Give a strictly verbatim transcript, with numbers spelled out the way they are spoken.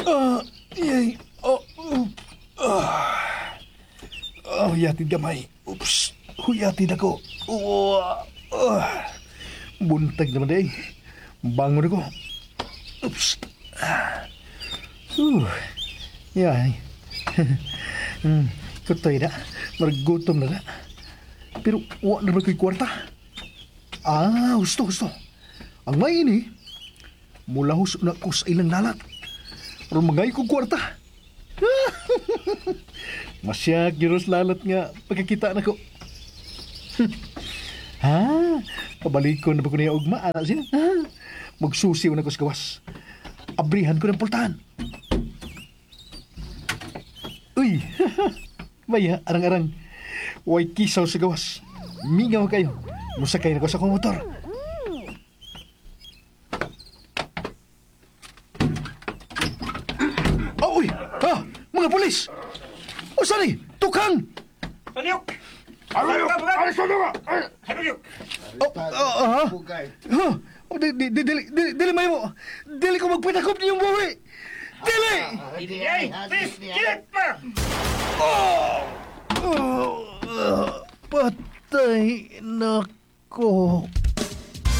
Ah, yay. Oh, uh, ah. Oh, yatid gamay. Oops. Huyatid ako. Oh, ah. Buntag naman day. Bangon ako. Oops. Ah. Uh. Yay. hmm. Kutoy na. Margutom na na. Pero, wa na ba ko'y kwarta? Ah, gusto, gusto. Ang may ini, mula hus na ko sa ilang lalat. Pero magay kong kwarta. Masya, giros lalat nga pagkakita na ko. Ha? Pabalik ko na ba ko niya ugma? Anak siya? Ha? Magsusiw na ko sa gawas. Abrihan ko ng pultahan. Uy! Maya, arang-arang. Way kisaw sa gawas. Mingaw kayo. Musakay na ko sa akong motor. Oh, uy! Ha! Mga polis! O, sari! Tukang! Panyok! Ayaw! Ayaw sa mga! Panyok! Oh, oh, ha? Ha? Oh, di, di, di, dili, dili, dili mayo. Dili ko magpitakop niyong buwi. Dili! Ay! Please! Kilit pa! Oh! Oh! Patay na ko.